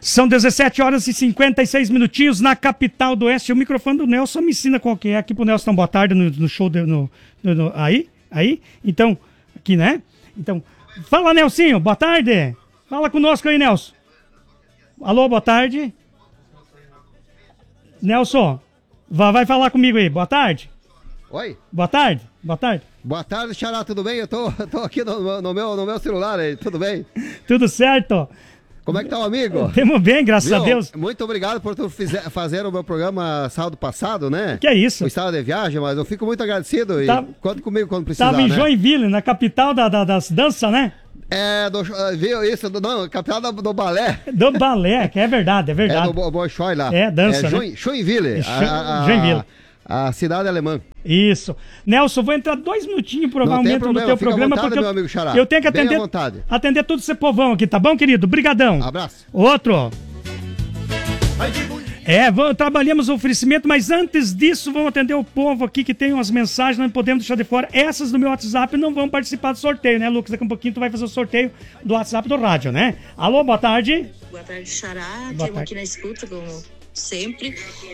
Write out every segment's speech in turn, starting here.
São 17 horas e 56 minutinhos na capital do Oeste. O microfone do Nelson me ensina qual que é. Aqui pro Nelson, então, boa tarde no show. Aí? Então, aqui, né? Então, fala, Nelsinho, boa tarde. Fala conosco aí, Nelson. Alô, boa tarde. Nelson, vai falar comigo aí. Boa tarde. Oi. Boa tarde. Boa tarde. Boa tarde, Xará, tudo bem? Eu tô aqui no meu celular aí, tudo bem? Tudo certo. Como é que tá o amigo? Tamo bem, graças a Deus. Muito obrigado por tu fazer o meu programa sábado passado, né? Que é isso? Eu estava de viagem, mas eu fico muito agradecido e conta comigo quando precisar, tava em né? Joinville, na capital das danças, né? Viu isso? Não, capital do balé. Do balé, que é verdade. É do Bolshoi lá. É, dança, né? Joinville. Joinville. A cidade alemã. Isso. Nelson, vou entrar 2 minutinhos provavelmente no teu programa, vontade, porque meu amigo Xará. eu tenho que atender todo esse povão aqui, tá bom, querido? Brigadão. Abraço. Outro. Trabalhamos o oferecimento, mas antes disso, vamos atender o povo aqui que tem umas mensagens, não podemos deixar de fora. Essas do meu WhatsApp não vão participar do sorteio, né, Lucas? Daqui um pouquinho tu vai fazer o sorteio do WhatsApp do rádio, né? Alô, boa tarde. Boa tarde, Xará. Estamos aqui na escuta, como sempre.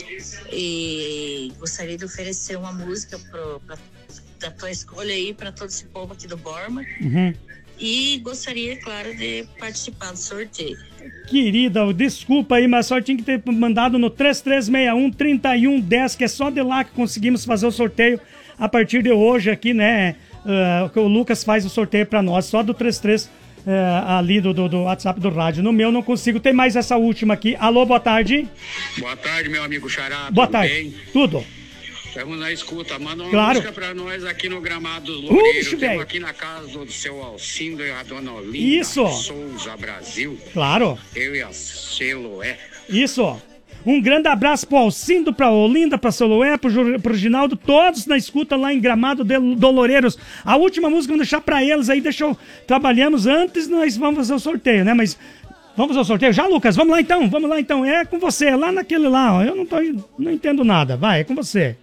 E gostaria de oferecer uma música da tua escolha aí para todo esse povo aqui do Borma. Uhum. E gostaria, claro, de participar do sorteio. Querida, desculpa aí, mas só tinha que ter mandado no 3361-3110, que é só de lá que conseguimos fazer o sorteio a partir de hoje aqui, né? O Lucas faz o sorteio para nós, só do 33 ali do WhatsApp do rádio. No meu não consigo, tem mais essa última aqui. Alô, boa tarde. Boa tarde, meu amigo Xará. Boa tarde. Bem? Tudo. Estamos na escuta. Manda uma música pra nós aqui no Gramado dos Loureiros. Estamos aqui na casa do seu Alcindo e a dona Olinda. Isso. Souza Brasil. Claro. Eu e a Celoé. Isso. Um grande abraço pro Alcindo, pra Olinda, pra Celoé, pro Ginaldo, todos na escuta lá em Gramado do Loureiros. A última música vamos deixar pra eles aí, trabalhamos antes, nós vamos fazer o sorteio, né? Mas vamos ao sorteio já, Lucas? Vamos lá então. É com você, lá naquele lá, ó. Eu não entendo nada. Vai, é com você.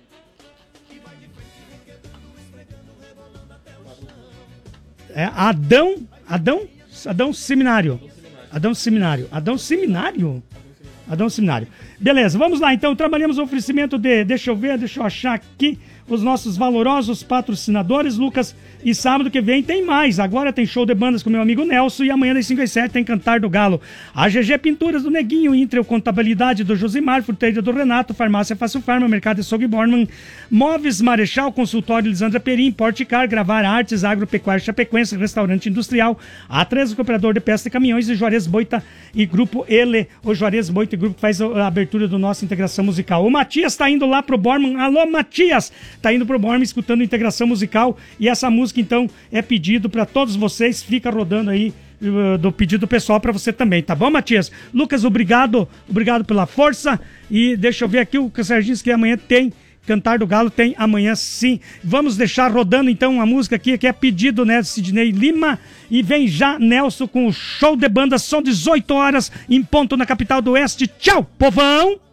Adão Seminário. Beleza, vamos lá então. Trabalhamos o oferecimento deixa eu achar aqui os nossos valorosos patrocinadores, Lucas. E sábado que vem tem mais. Agora tem show de bandas com meu amigo Nelson. E amanhã das 5 às 7 tem Cantar do Galo. A GG Pinturas do Neguinho, Intrel Contabilidade do Josimar, Fruteira do Renato, Farmácia Fácil Farma, Mercado Açougue Borman, Móveis Marechal, Consultório Lisandra Perim, Porticar, Gravar Artes, Agropecuária Chapecoense, Restaurante Industrial, A3, Cooperador de Peça de Caminhões e Juarez Boita e Grupo Ele. O Juarez Boita e Grupo faz a abertura do nosso Integração Musical. O Matias tá indo lá pro Borman. Alô, Matias! Tá indo pro Borman escutando Integração Musical. E essa música, então, é pedido para todos vocês. Fica rodando aí do pedido pessoal para você também, tá bom, Matias? Lucas, obrigado pela força. E deixa eu ver aqui, o Serginho disse que amanhã tem Cantar do Galo, tem amanhã sim. Vamos deixar rodando então uma música aqui que é pedido, né, Sidney Lima. E vem já Nelson com o show de banda. São 18 horas em ponto na capital do Oeste. Tchau, povão!